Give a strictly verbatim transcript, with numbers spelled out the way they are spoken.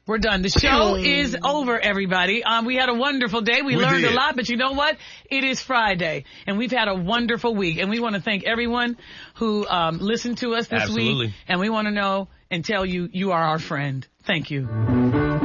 We're done. The show is over, everybody. Um, we had a wonderful day. We, we learned did. a lot, but you know what? It is Friday, and we've had a wonderful week. And we want to thank everyone who um, listened to us this Absolutely. week. And we want to know and tell you, you are our friend. Thank you.